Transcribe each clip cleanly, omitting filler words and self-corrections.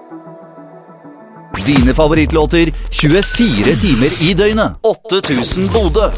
Dine favorittlåter 24 timer i døgnet. 8000 Bodø.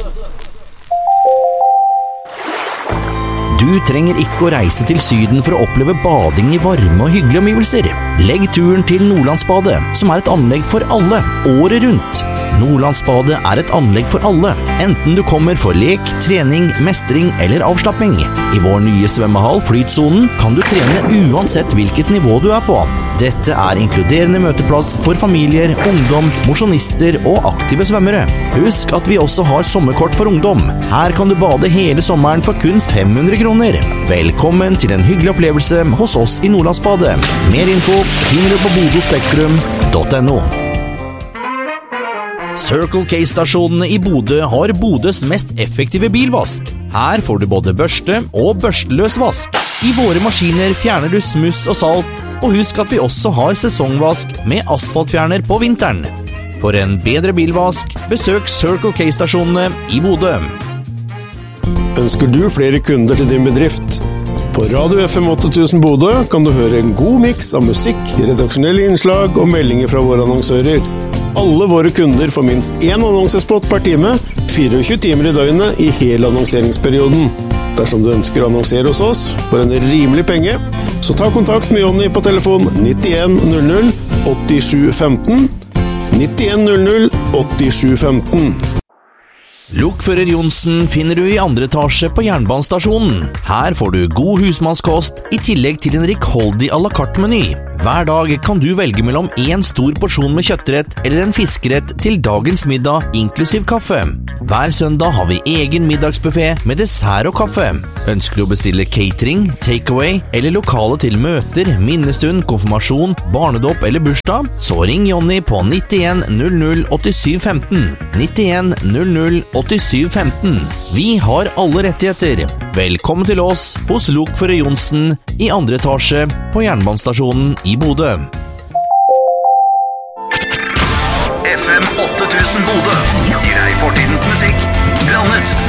Du trenger ikke å reise til Syden for å oppleve bading i varme og hyggelige omgivelser. Legg turen til Nordlandsbadet, som er et anlegg for alle, året rundt. Nordlandsbadet er et anlegg for alle, enten du kommer for lek, trening, mestring eller avslapping. I vår nye svømmehall Flytsonen kan du trene uansett hvilket nivå du er på. Dette er inkluderende møteplass for familier, ungdom, mosjonister og aktive svømmere. Husk at vi også har sommerkort for ungdom. Her kan du bade hele sommeren for kun 500 kroner. Velkommen til en hyggelig opplevelse hos oss i Nordlandsbadet. Mer info finner du på bodospektrum.no. Circle K-stasjonene i Bodø har Bodøs mest effektive bilvask. Her får du både børste og børsteløs vask. I våre maskiner fjerner du smuss og salt, og husk at vi også har sesongvask med asfaltfjerner på vinteren. For en bedre bilvask, besøk Circle K-stasjonene i Bodø. Ønsker du flere kunder til din bedrift? På Radio FM 8000 Bodø kan du høre en god miks av musikk, redaksjonelle innslag og meldinger fra våre annonsører. Alle våre kunder får minst 1 annonsespot per time, 24 timer i døgnet i hele annonseringsperioden. Dersom du ønsker å annonsere hos oss for en rimelig penge, så ta kontakt med Jonny på telefon 91 00 87 15, 91 00 87 15. Lokfører Johnsen finner du i 2. etasje på jernbanestasjonen. Her får du god husmannskost i tillegg til en rikholdig à la carte-meny. Hver dag kan du velge mellom en stor porsjon med kjøttrett eller en fiskerett til dagens middag, inklusiv kaffe. Hver søndag har vi egen middagsbuffet med dessert og kaffe. Ønsker du å bestille catering, takeaway eller lokale til møter, minnestund, konfirmasjon, barnedåp eller bursdag, så ring Jonny på 91 00 87 15. 91 00 87 15. Vi har alle rettigheter. Velkommen til oss hos Lokfører Johnsen i 2. etasje på jernbanestasjonen i Bodø. FM 8000 Bodø. Gir deg fortidens musikk, blandet